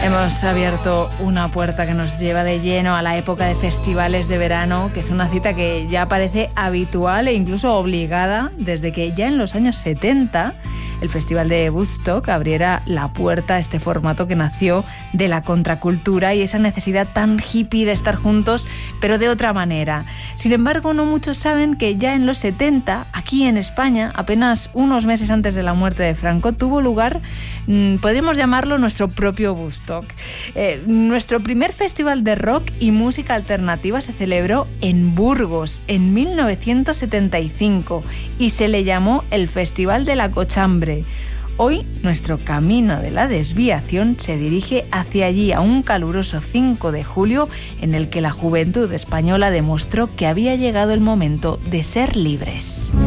Hemos abierto una puerta que nos lleva de lleno a la época de festivales de verano, que es una cita que ya parece habitual e incluso obligada desde que ya en los años 70 el Festival de Woodstock abriera la puerta a este formato que nació de la contracultura y esa necesidad tan hippie de estar juntos, pero de otra manera. Sin embargo, no muchos saben que ya en los 70, aquí en España, apenas unos meses antes de la muerte de Franco, tuvo lugar, podríamos llamarlo nuestro propio Woodstock. Nuestro primer festival de rock y música alternativa se celebró en Burgos en 1975 y se le llamó el Festival de la Cochambre. Hoy nuestro camino de la desviación se dirige hacia allí, a un caluroso 5 de julio en el que la juventud española demostró que había llegado el momento de ser libres.